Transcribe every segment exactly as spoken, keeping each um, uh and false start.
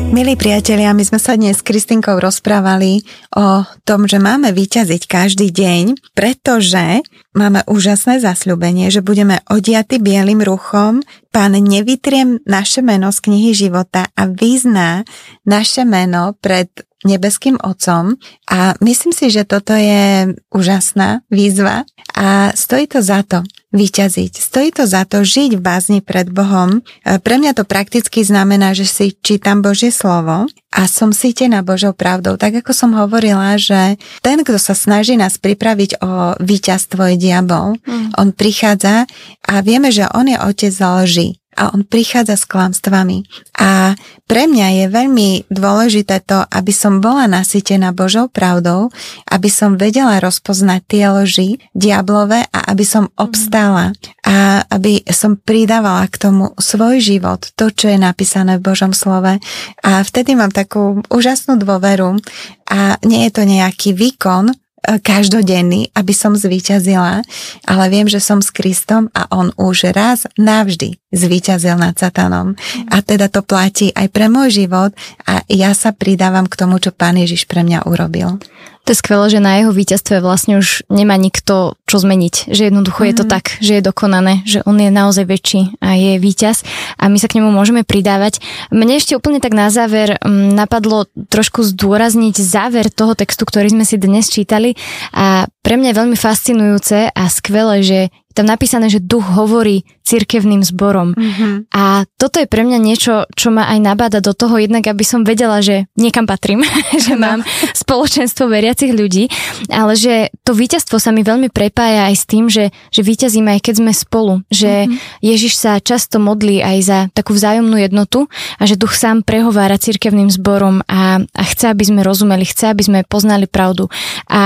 Milí priatelia, my sme sa dnes s Kristinkou rozprávali o tom, že máme vyťaziť každý deň, pretože máme úžasné zasľúbenie, že budeme odiaty bielým ruchom. Pán nevytrie naše meno z knihy života a vyzná naše meno pred nebeským Otcom a myslím si, že toto je úžasná výzva a stojí to za to vyťaziť. Stojí to za to žiť v bázni pred Bohom. Pre mňa to prakticky znamená, že si čítam Božie slovo a som sítená Božou pravdou. Tak ako som hovorila, že ten, kto sa snaží nás pripraviť o víťazstvo, je diabol. Mm. On prichádza a vieme, že on je otec lži. A on prichádza s klamstvami. A pre mňa je veľmi dôležité to, aby som bola nasytená Božou pravdou, aby som vedela rozpoznať tie lži diablové a aby som obstála. A aby som pridávala k tomu svoj život, to, čo je napísané v Božom slove. A vtedy mám takú úžasnú dôveru. A nie je to nejaký výkon každodenný, aby som zvíťazila, ale viem, že som s Kristom a on už raz navždy zvíťazil nad satanom. A teda to platí aj pre môj život a ja sa pridávam k tomu, čo Pán Ježiš pre mňa urobil. To je skvelé, že na jeho víťazstve vlastne už nemá nikto čo zmeniť. Že jednoducho mm-hmm. je to tak, že je dokonané, že on je naozaj väčší a je víťaz a my sa k nemu môžeme pridávať. Mne ešte úplne tak na záver napadlo trošku zdôrazniť záver toho textu, ktorý sme si dnes čítali a pre mňa je veľmi fascinujúce a skvelé, že je tam napísané, že duch hovorí cirkevným zborom. Mm-hmm. A toto je pre mňa niečo, čo ma aj nabáda do toho, jednak aby som vedela, že niekam patrím, že mám spoločenstvo veriacich ľudí, ale že to víťazstvo sa mi veľmi prepája aj s tým, že, že víťazíme aj keď sme spolu, že mm-hmm. Ježiš sa často modlí aj za takú vzájomnú jednotu a že duch sám prehovára cirkevným zborom a, a chce, aby sme rozumeli, chce, aby sme poznali pravdu. A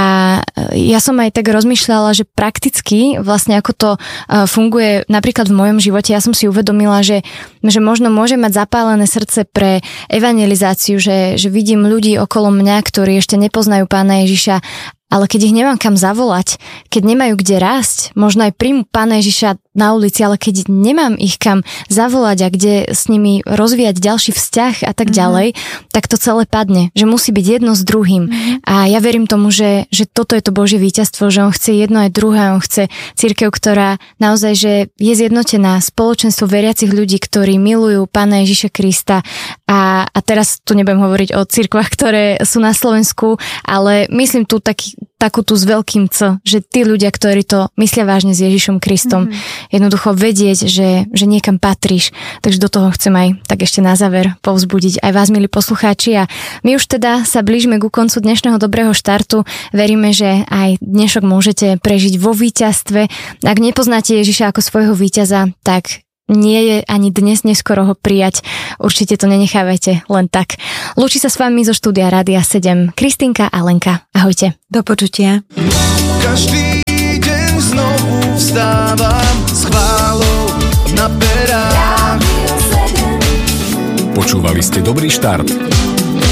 ja som aj tak rozmýšľala, že prakticky vlastne ako to funguje napríklad v mojom živote. Ja som si uvedomila, že, že možno môžem mať zapálené srdce pre evangelizáciu, že, že vidím ľudí okolo mňa, ktorí ešte nepoznajú Pána Ježiša, ale keď ich nemám kam zavolať, keď nemajú kde rásť, možno aj príjmu Pána Ježiša na ulici, ale keď nemám ich kam zavolať a kde s nimi rozvíjať ďalší vzťah a tak mm-hmm. ďalej, tak to celé padne, že musí byť jedno s druhým. Mm-hmm. A ja verím tomu, že, že toto je to Božie víťazstvo, že on chce jedno aj druhé, on chce cirkev, ktorá naozaj že je zjednotená, spoločenstvo veriacich ľudí, ktorí milujú Pána Ježiša Krista. A, a teraz tu nebudem hovoriť o cirkvách, ktoré sú na Slovensku, ale myslím tu taký takú tu s veľkým C, že tí ľudia, ktorí to myslia vážne s Ježišom Kristom, mm-hmm. jednoducho vedieť, že, že niekam patríš. Takže do toho chcem aj tak ešte na záver povzbudiť aj vás, milí poslucháči. A my už teda sa blížime ku koncu dnešného dobrého štartu. Veríme, že aj dnešok môžete prežiť vo víťazstve. Ak nepoznáte Ježiša ako svojho víťaza, tak nie je ani dnes neskoro ho prijať. Určite to nenechávajte len tak. Lúči sa s vami zo štúdia Rádia sedem Kristinka a Lenka. Ahojte. Do počutia. Každý deň znovu vstávam s chválou na perách. Počúvali ste Dobrý štart.